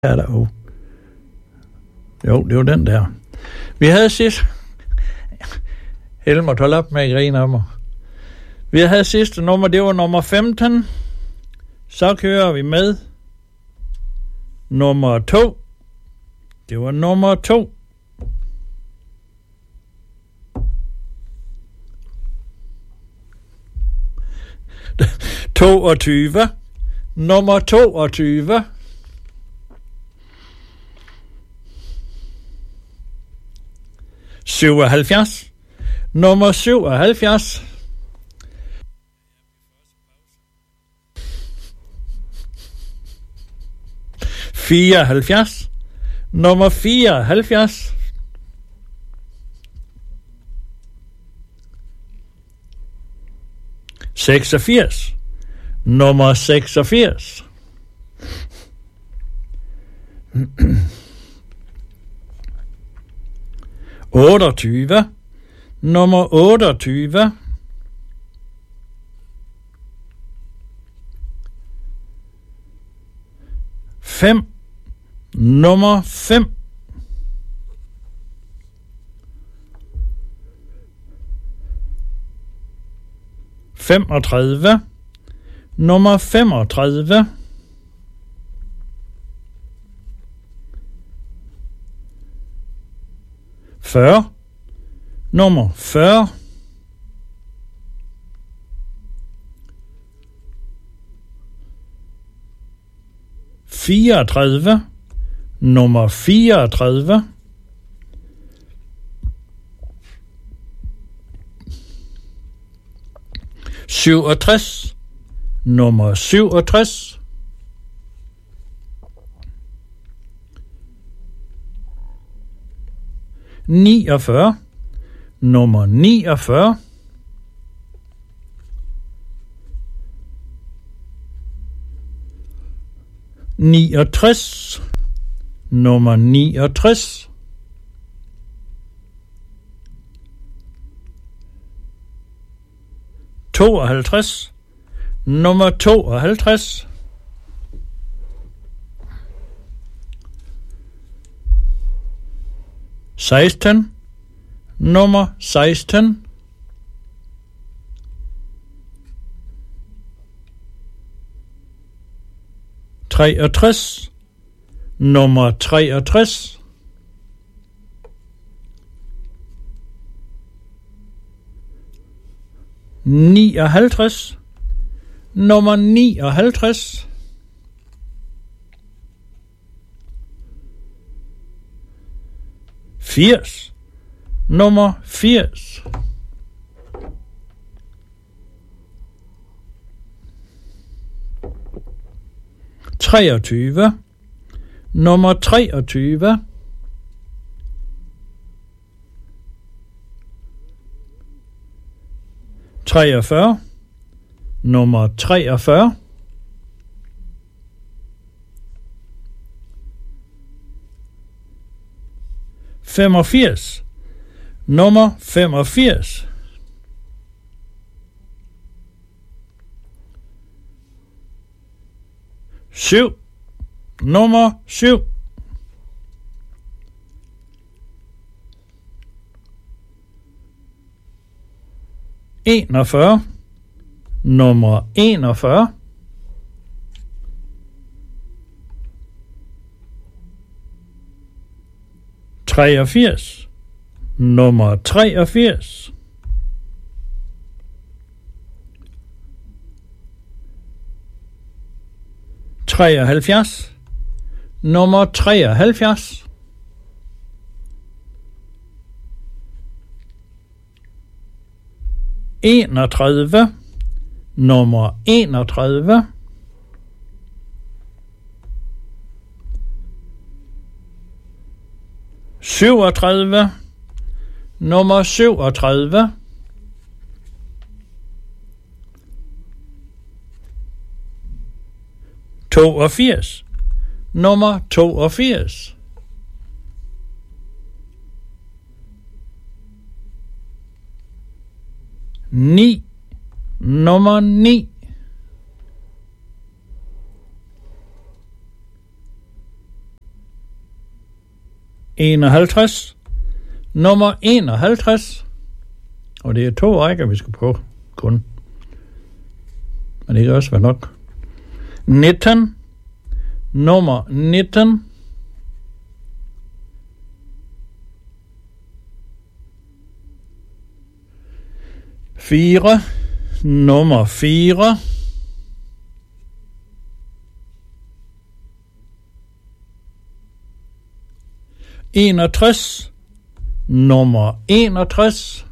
er der jo. Jo, det var den der. Vi havde sidst... Helmer, hold op med at grine af mig. Vi havde sidste nummer, det var nummer 15. Så kører vi med nummer 2. Det var nummer 2. Nummer 22. Nummer 77. Nummer 74. 86. Nummer 86. 28. Nummer 28. 5. Nummer 5. 35. Nummer 35. 40. Nummer 40. 34. Nummer 34. 67. Nummer 67. 49. Nummer 49. 69. Nummer 69. 52. Nummer 52. 16. Nummer 16. 63. Nummer 63. 59. Nummer 59. 80. Nummer 80. 23. Nummer 23. 43. Nummer 43. 85. Nummer 85. 7. Nummer 7. 41. Nummer 41. 83. Nummer 83. 73. Nummer 73. 31. Nummer 31. 37. Nummer 37. 82. Nummer 82. 9. Nummer 9. 51. Nummer 51. Og det er 2 rækker, vi skal på kun. Men det kan også være nok. 19. Nummer 19. 4. Nummer 4. 61. Nummer 61.